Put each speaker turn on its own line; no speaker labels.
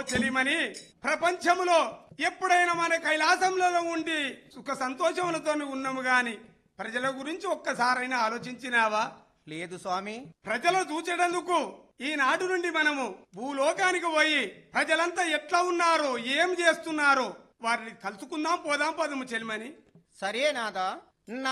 చెలిమని, ప్రపంచంలో ఎప్పుడైనా మన కైలాసంలో ఉండి సుఖ సంతోషములతో ఉన్నాము గాని ప్రజల గురించి ఒక్కసారైనా ఆలోచించినావా?
లేదు స్వామి.
ప్రజలు చూచేటందుకు ఈనాటి నుండి మనము భూలోకానికి పోయి ప్రజలంతా ఎట్లా ఉన్నారో ఏం చేస్తున్నారో వారిని కలుసుకుందాం, పోదాం పదము చెలిమని.
సరే నాదా.